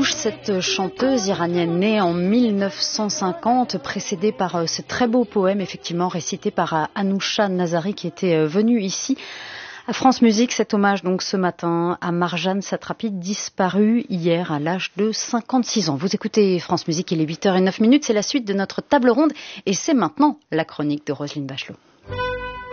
bouche cette chanteuse iranienne née en 1950, précédée par ce très beau poème effectivement récité par Anousha Nazari qui était venue ici à France Musique. Cet hommage donc ce matin à Marjane Satrapi, disparue hier à l'âge de 56 ans. Vous écoutez France Musique, il est 8h09, c'est la suite de notre table ronde et c'est maintenant la chronique de Roselyne Bachelot.